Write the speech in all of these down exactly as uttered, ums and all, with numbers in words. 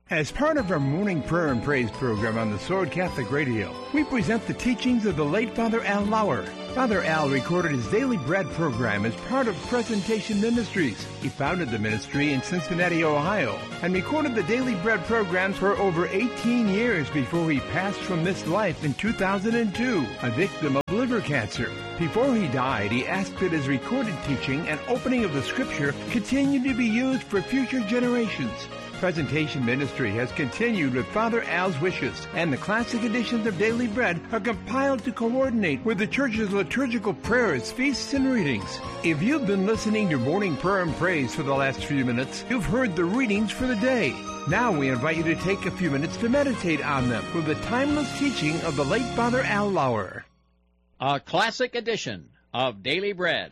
As part of our morning prayer and praise program on the Sword Catholic Radio, we present the teachings of the late Father Al Lauer. Father Al recorded his Daily Bread program as part of Presentation Ministries. He founded the ministry in Cincinnati, Ohio, and recorded the Daily Bread programs for over eighteen years before he passed from this life in two thousand two, a victim of liver cancer. Before he died, he asked that his recorded teaching and opening of the Scripture continue to be used for future generations. Presentation Ministry has continued with Father Al's wishes, and the classic editions of Daily Bread are compiled to coordinate with the Church's liturgical prayers, feasts, and readings. If you've been listening to Morning Prayer and Praise for the last few minutes, you've heard the readings for the day. Now we invite you to take a few minutes to meditate on them with the timeless teaching of the late Father Al Lauer. A classic edition of Daily Bread.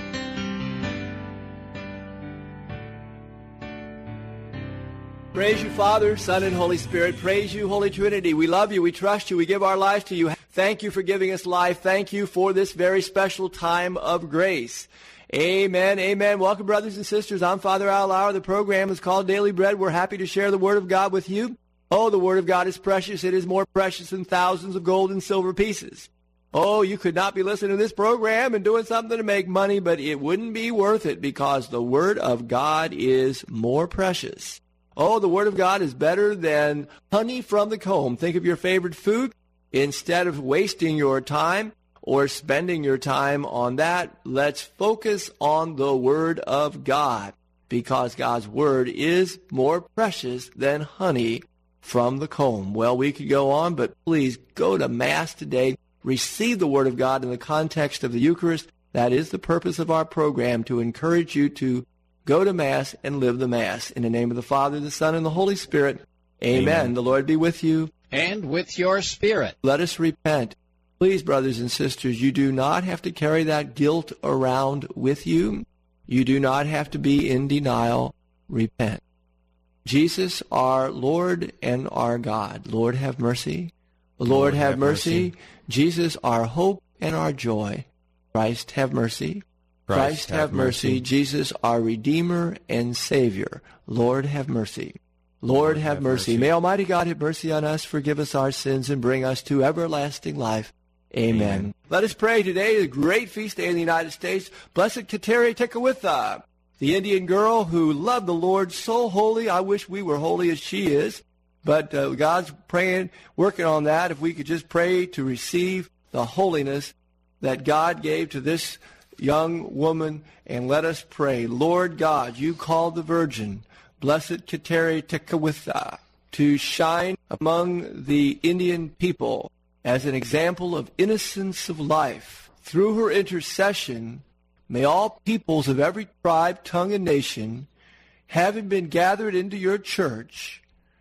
Praise you, Father, Son, and Holy Spirit. Praise you, Holy Trinity. We love you. We trust you. We give our lives to you. Thank you for giving us life. Thank you for this very special time of grace. Amen. Amen. Welcome, brothers and sisters. I'm Father Al Lauer. The program is called Daily Bread. We're happy to share the Word of God with you. Oh, the Word of God is precious. It is more precious than thousands of gold and silver pieces. Oh, you could not be listening to this program and doing something to make money, but it wouldn't be worth it because the Word of God is more precious. Oh, the Word of God is better than honey from the comb. Think of your favorite food. Instead of wasting your time or spending your time on that, let's focus on the Word of God, because God's Word is more precious than honey from the comb. Well, we could go on, but please go to Mass today. Receive the Word of God in the context of the Eucharist. That is the purpose of our program, to encourage you to go to Mass and live the Mass. In the name of the Father, the Son, and the Holy Spirit. Amen. Amen. The Lord be with you. And with your spirit. Let us repent. Please, brothers and sisters, you do not have to carry that guilt around with you. You do not have to be in denial. Repent. Jesus, our Lord and our God. Lord, have mercy. Lord, Lord have, have mercy. mercy. Jesus, our hope and our joy. Christ, have mercy. Christ, Christ have, have mercy. mercy. Jesus, our Redeemer and Savior. Lord, have mercy. Lord, Lord have, have mercy. mercy. May Almighty God have mercy on us, forgive us our sins, and bring us to everlasting life. Amen. Amen. Let us pray. Today is a great feast day in the United States. Blessed Kateri Tekakwitha, the Indian girl who loved the Lord so holy. I wish we were holy as she is. But uh, God's praying, working on that. If we could just pray to receive the holiness that God gave to this young woman, and let us pray. Lord God, you called the Virgin, Blessed Kateri Tekakwitha, to shine among the Indian people as an example of innocence of life. Through her intercession, may all peoples of every tribe, tongue, and nation, having been gathered into your church,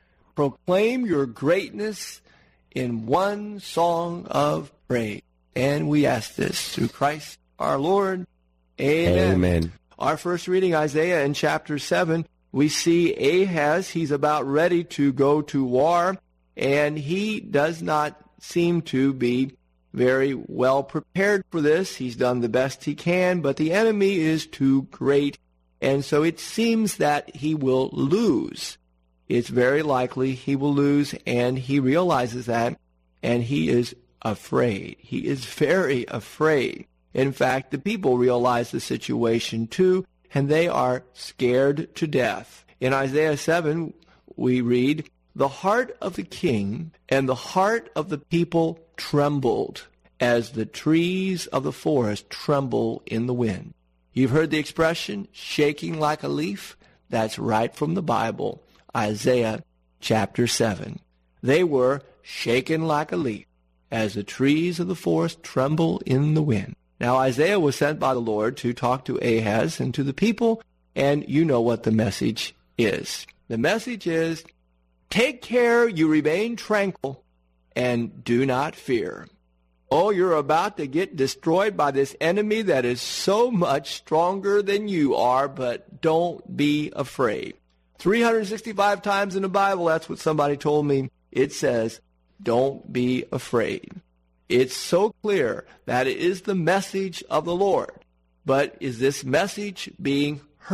proclaim your greatness in one song of praise. And we ask this through Christ our Lord. Amen. Amen. Our first reading, Isaiah in chapter seven, we see Ahaz. He's about ready to go to war, and he does not seem to be very well prepared for this. He's done the best he can, but the enemy is too great, and so it seems that he will lose. It's very likely he will lose, and he realizes that, and he is afraid. He is very afraid. In fact, the people realize the situation too, and they are scared to death. In Isaiah seven, we read, "The heart of the king and the heart of the people trembled, as the trees of the forest tremble in the wind." You've heard the expression, shaking like a leaf? That's right from the Bible, Isaiah chapter seven. They were shaken like a leaf, as the trees of the forest tremble in the wind. Now, Isaiah was sent by the Lord to talk to Ahaz and to the people, and you know what the message is. The message is, take care you remain tranquil and do not fear. Oh, you're about to get destroyed by this enemy that is so much stronger than you are, but don't be afraid. three hundred sixty-five times in the Bible, that's what somebody told me, it says, don't be afraid. It's so clear that it is the message of the Lord. But is this message being heard?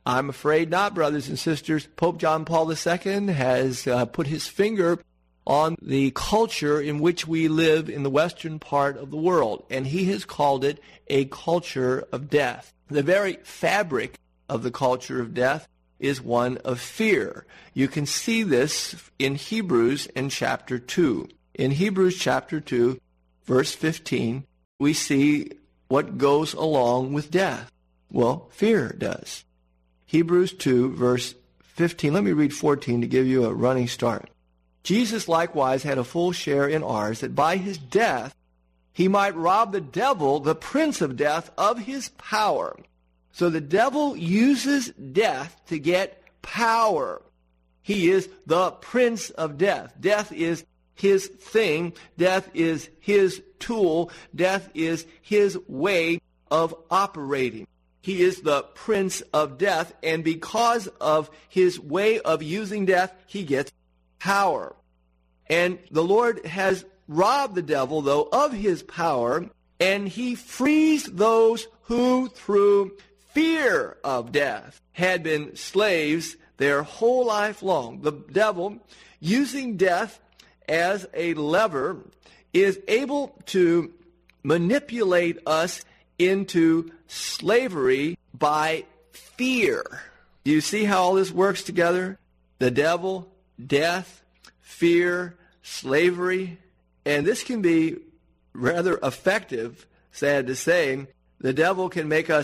I'm afraid not, brothers and sisters. Pope John Paul the Second has uh, put his finger on the culture in which we live in the western part of the world, and he has called it a culture of death. The very fabric of the culture of death is one of fear. You can see this in Hebrews in chapter two. In Hebrews chapter two, verse fifteen, we see what goes along with death. Well, fear does. Hebrews two, verse fifteen. Let me read fourteen to give you a running start. Jesus likewise had a full share in ours, that by his death he might rob the devil, the prince of death, of his power. So the devil uses death to get power. He is the prince of death. Death is his thing. Death is his tool. Death is his way of operating. He is the prince of death, and because of his way of using death, he gets power. And the Lord has robbed the devil, though, of his power, and he frees those who, through fear of death, had been slaves their whole life long. The devil, using death as a lever, is able to manipulate us into slavery by fear. Do you see how all this works together? The devil, death, fear, slavery. And this can be rather effective, sad to say. The devil can make us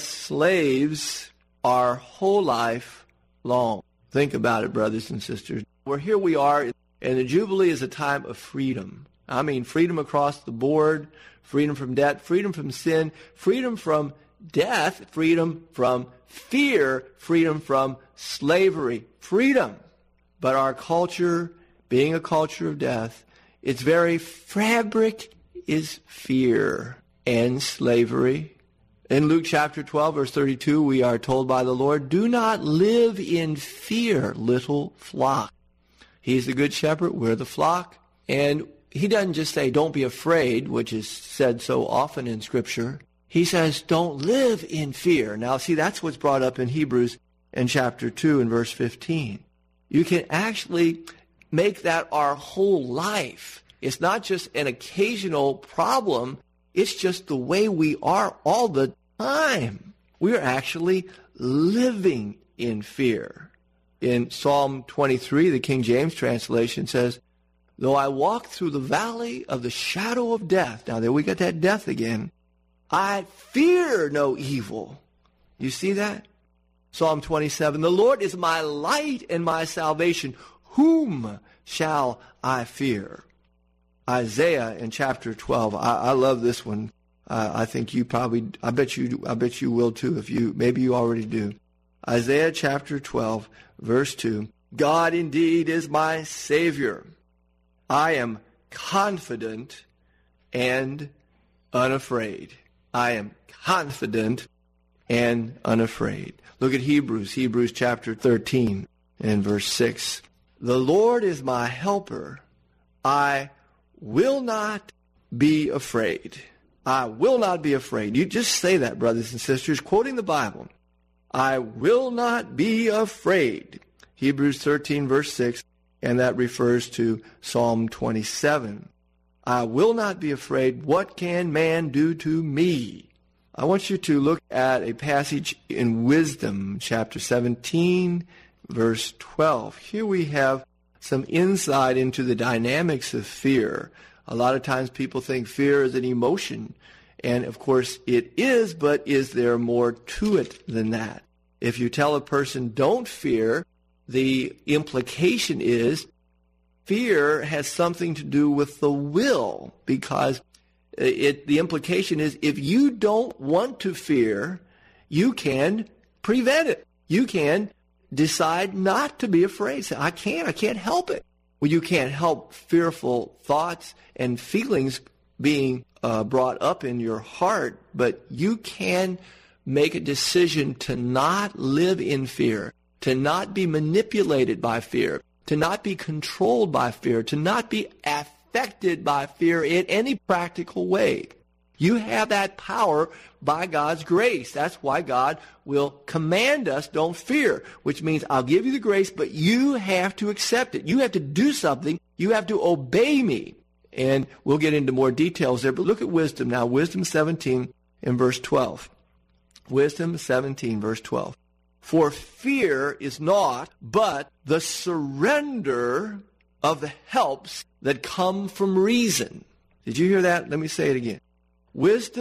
slaves our whole life long. Think about it, brothers and sisters. Where here we are, and the Jubilee is a time of freedom. I mean, freedom across the board, freedom from debt, freedom from sin, freedom from death, freedom from fear, freedom from slavery, freedom. But our culture, being a culture of death, its very fabric is fear and slavery. In Luke chapter twelve, verse thirty-two, we are told by the Lord, do not live in fear, little flock. He's the good shepherd, we're the flock. And he doesn't just say, don't be afraid, which is said so often in Scripture. He says, don't live in fear. Now, see, that's what's brought up in Hebrews in chapter two and verse fifteen. You can actually make that our whole life. It's not just an occasional problem. It's just the way we are all the time. We're actually living in fear. In Psalm twenty-three, the King James translation says, though I walk through the valley of the shadow of death. Now there we got that death again. I fear no evil. You see that? Psalm twenty-seven, the Lord is my light and my salvation. Whom shall I fear? Isaiah in chapter twelve. I, I love this one. Uh, I think you probably, I bet you, I bet you will too. If you, maybe you already do. Isaiah chapter twelve, verse two. God indeed is my Savior. I am confident and unafraid. I am confident and unafraid. Look at Hebrews, Hebrews chapter thirteen and verse six. The Lord is my helper. I will not be afraid. I will not be afraid. You just say that, brothers and sisters, quoting the Bible. I will not be afraid. Hebrews thirteen, verse six, and that refers to Psalm twenty-seven. I will not be afraid. What can man do to me? I want you to look at a passage in Wisdom, chapter seventeen, verse twelve. Here we have some insight into the dynamics of fear. A lot of times people think fear is an emotion, and of course it is, but is there more to it than that? If you tell a person, don't fear, the implication is fear has something to do with the will, because it, the implication is if you don't want to fear, you can prevent it. You can decide not to be afraid. Say, I can't, I can't help it. Well, you can't help fearful thoughts and feelings being uh, brought up in your heart, but you can make a decision to not live in fear, to not be manipulated by fear, to not be controlled by fear, to not be affected by fear in any practical way. You have that power by God's grace. That's why God will command us, don't fear, which means I'll give you the grace, but you have to accept it. You have to do something. You have to obey me. And we'll get into more details there, but look at wisdom now. Wisdom seventeen and verse twelve. Wisdom seventeen, verse twelve. For fear is naught but the surrender of the helps that come from reason. Did you hear that? Let me say it again. Wisdom